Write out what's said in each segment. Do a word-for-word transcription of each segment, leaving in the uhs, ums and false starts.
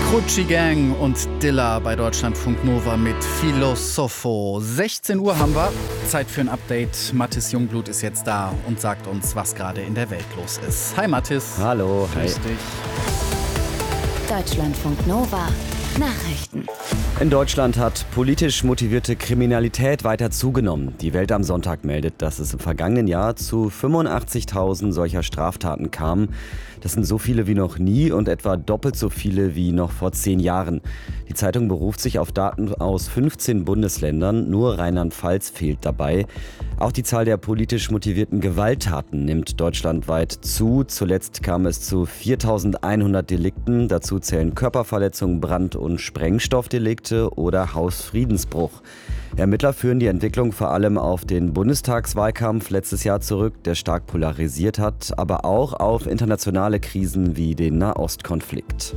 Gucci Gang und Dilla bei Deutschlandfunk Nova mit Philosopho. sechzehn Uhr haben wir. Zeit für ein Update. Mathis Jungblut ist jetzt da und sagt uns, was gerade in der Welt los ist. Hi Mathis. Hallo. Grüß Hi. dich. Deutschlandfunk Nova. Nachrichten. In Deutschland hat politisch motivierte Kriminalität weiter zugenommen. Die Welt am Sonntag meldet, dass es im vergangenen Jahr zu fünfundachtzigtausend solcher Straftaten kam. Das sind so viele wie noch nie und etwa doppelt so viele wie noch vor zehn Jahren. Die Zeitung beruft sich auf Daten aus fünfzehn Bundesländern, nur Rheinland-Pfalz fehlt dabei. Auch die Zahl der politisch motivierten Gewalttaten nimmt deutschlandweit zu. Zuletzt kam es zu viertausendeinhundert Delikten. Dazu zählen Körperverletzungen, Brand- und Sprengstoffdelikte oder Hausfriedensbruch. Ermittler führen die Entwicklung vor allem auf den Bundestagswahlkampf letztes Jahr zurück, der stark polarisiert hat, aber auch auf internationale Krisen wie den Nahostkonflikt.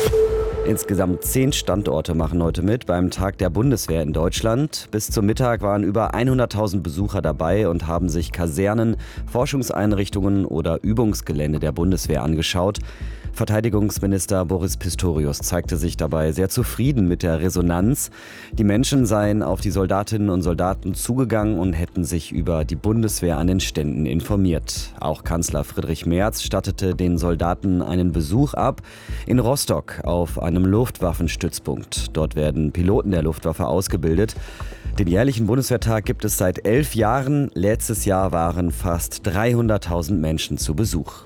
Insgesamt zehn Standorte machen heute mit beim Tag der Bundeswehr in Deutschland. Bis zum Mittag waren über hunderttausend Besucher dabei und haben sich Kasernen, Forschungseinrichtungen oder Übungsgelände der Bundeswehr angeschaut. Verteidigungsminister Boris Pistorius zeigte sich dabei sehr zufrieden mit der Resonanz. Die Menschen seien auf die Soldatinnen und Soldaten zugegangen und hätten sich über die Bundeswehr an den Ständen informiert. Auch Kanzler Friedrich Merz stattete den Soldaten einen Besuch ab in Rostock auf einem Luftwaffenstützpunkt. Dort werden Piloten der Luftwaffe ausgebildet. Den jährlichen Bundeswehrtag gibt es seit elf Jahren. Letztes Jahr waren fast dreihunderttausend Menschen zu Besuch.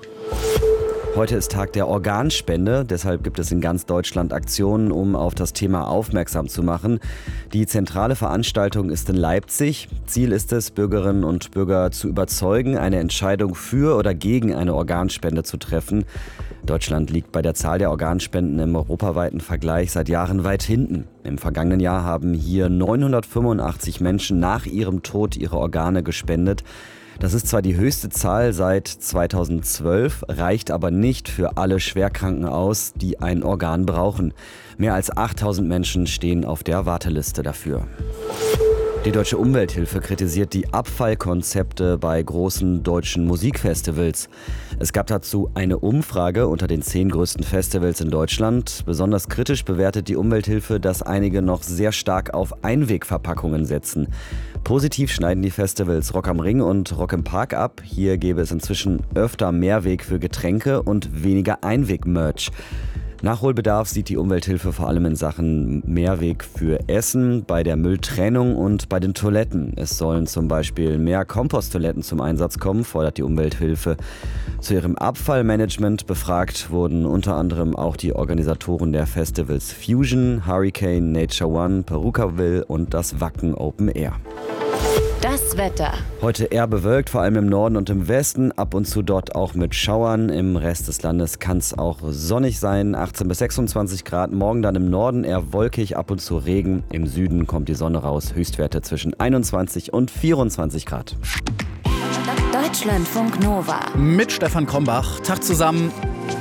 Heute ist Tag der Organspende, deshalb gibt es in ganz Deutschland Aktionen, um auf das Thema aufmerksam zu machen. Die zentrale Veranstaltung ist in Leipzig. Ziel ist es, Bürgerinnen und Bürger zu überzeugen, eine Entscheidung für oder gegen eine Organspende zu treffen. Deutschland liegt bei der Zahl der Organspenden im europaweiten Vergleich seit Jahren weit hinten. Im vergangenen Jahr haben hier neunhundertfünfundachtzig Menschen nach ihrem Tod ihre Organe gespendet. Das ist zwar die höchste Zahl seit zweitausendzwölf, reicht aber nicht für alle Schwerkranken aus, die ein Organ brauchen. Mehr als achttausend Menschen stehen auf der Warteliste dafür. Die Deutsche Umwelthilfe kritisiert die Abfallkonzepte bei großen deutschen Musikfestivals. Es gab dazu eine Umfrage unter den zehn größten Festivals in Deutschland. Besonders kritisch bewertet die Umwelthilfe, dass einige noch sehr stark auf Einwegverpackungen setzen. Positiv schneiden die Festivals Rock am Ring und Rock im Park ab. Hier gäbe es inzwischen öfter Mehrweg für Getränke und weniger Einweg-Merch. Nachholbedarf sieht die Umwelthilfe vor allem in Sachen Mehrweg für Essen, bei der Mülltrennung und bei den Toiletten. Es sollen zum Beispiel mehr Komposttoiletten zum Einsatz kommen, fordert die Umwelthilfe. Zu ihrem Abfallmanagement befragt wurden unter anderem auch die Organisatoren der Festivals Fusion, Hurricane, Nature One, Perukaville und das Wacken Open Air. Das Wetter. Heute eher bewölkt, vor allem im Norden und im Westen, ab und zu dort auch mit Schauern. Im Rest des Landes kann es auch sonnig sein, achtzehn bis sechsundzwanzig Grad. Morgen dann im Norden eher wolkig, ab und zu Regen. Im Süden kommt die Sonne raus, Höchstwerte zwischen einundzwanzig und vierundzwanzig Grad. Deutschlandfunk Nova. Mit Stefan Krombach. Tag zusammen.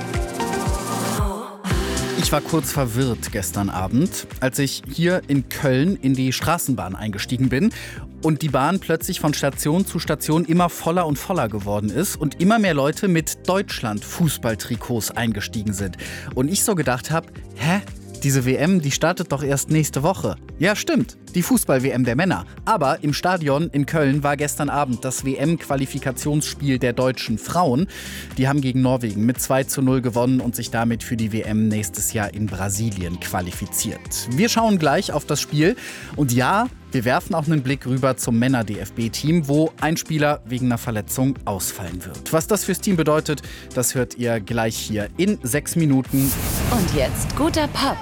Ich war kurz verwirrt gestern Abend, als ich hier in Köln in die Straßenbahn eingestiegen bin und die Bahn plötzlich von Station zu Station immer voller und voller geworden ist und immer mehr Leute mit Deutschland-Fußballtrikots eingestiegen sind. Und ich so gedacht habe, hä? Diese W M, die startet doch erst nächste Woche. Ja, stimmt, die Fußball-W M der Männer. Aber im Stadion in Köln war gestern Abend das W M-Qualifikationsspiel der deutschen Frauen. Die haben gegen Norwegen mit zwei zu null gewonnen und sich damit für die W M nächstes Jahr in Brasilien qualifiziert. Wir schauen gleich auf das Spiel. Und ja, wir werfen auch einen Blick rüber zum Männer-D F B-Team, wo ein Spieler wegen einer Verletzung ausfallen wird. Was das fürs Team bedeutet, das hört ihr gleich hier in sechs Minuten. Und jetzt guter Pop.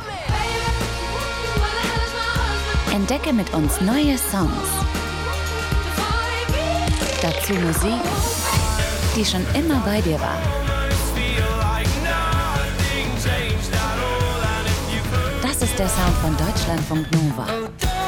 Entdecke mit uns neue Songs. Dazu Musik, die schon immer bei dir war. Das ist der Sound von Deutschlandfunk Nova.